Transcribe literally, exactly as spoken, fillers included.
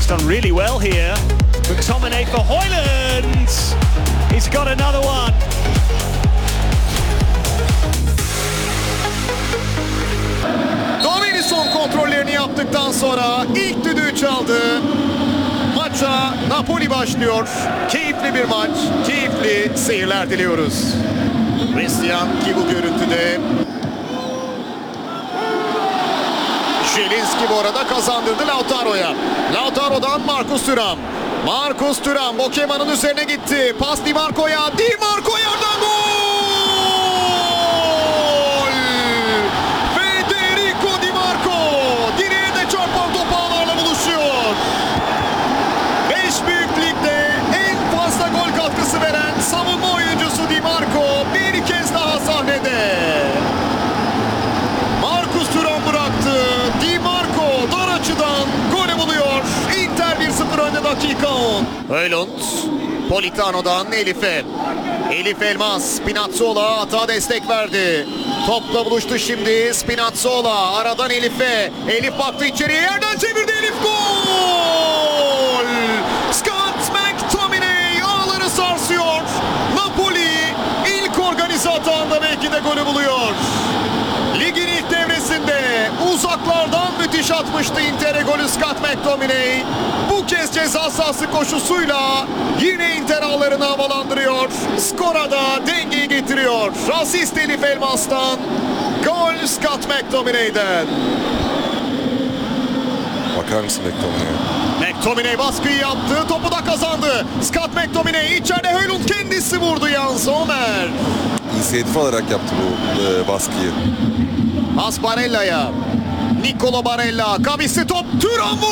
done really well here. McTominay for Højlund. He's got another one. Domini son kontrollerini yaptıktan sonra ilk düdüğü çaldı. Maça Napoli başlıyor. Keyifli bir maç, keyifli seyirler diliyoruz. Christian ki bu görüntüde. Zielinski bu arada kazandırdı Lautaro'ya. Lautaro'dan Marcus Thuram. Marcus Thuram Bokema'nın üzerine gitti. Pas Di Marco'ya. Di Marco yerden gol! Federico Di Marco direğe de çarpan top ağlarla buluşuyor. Beş büyük ligde en fazla gol katkısı veren savunma oyuncusu Di Marco bir kez daha sahnede. Marcus Thuram bıraktı. Di Marco dar açıdan golü buluyor. Inter bir sıfır önde dakika on. Højlund Politano'dan Elif'e. Elif Elmas Spinazzola hata destek verdi. Topla buluştu şimdi Spinazzola. Aradan Elif'e. Elif baktı içeriye, yerden çevirdi Elif, gol! Scott McTominay ağları sarsıyor. Napoli ilk organize hatağında belki de golü buluyor. Ligin ilk devresinde uzaklardan müthiş atmıştı Inter'e golü Scott McTominay. Bu kez ceza sahası koşusuyla yine Inter ağlarını havalandırıyor. Skora da dengeyi getiriyor. Asist Elif Elmas'tan. Gol Scott McTominay'den. Bakar mısın McTominay'e? McTominay baskıyı yaptı. Topu da kazandı. Scott McTominay içeride, Højlund kendisi vurdu. Jan Sommer. İnisiyatif alarak yaptı bu e, baskıyı. Pas Barella'ya. Nicolo Barella. Kavisli top. Thuram vurdu.